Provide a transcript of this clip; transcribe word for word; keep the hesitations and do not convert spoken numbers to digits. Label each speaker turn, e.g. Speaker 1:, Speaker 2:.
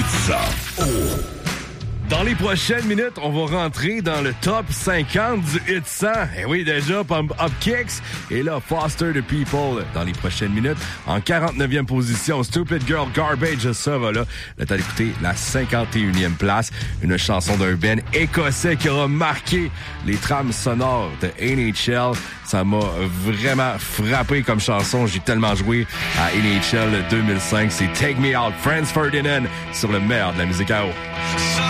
Speaker 1: It's ça. Oh.
Speaker 2: Dans les prochaines minutes, on va rentrer dans le top cinquante du Hit cent. Et oui, déjà, Pump Up Kicks. Et là, Foster the People dans les prochaines minutes. En quarante-neuvième position, Stupid Girl Garbage, ça va là. Le temps d'écouter la cinquante et unième place. Une chanson d'un band écossais qui aura marqué les trames sonores de N H L. Ça m'a vraiment frappé comme chanson. J'ai tellement joué à N H L deux mille cinq. C'est Take Me Out, Franz Ferdinand, sur le meilleur de la musique à eau.